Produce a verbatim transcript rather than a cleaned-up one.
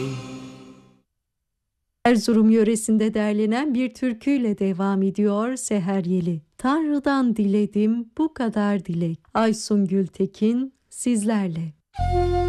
Erzurum yöresinde derlenen bir türküyle devam ediyor Seher Yeli. Tanrı'dan diledim bu kadar dilek. Aysun Gültekin sizlerle.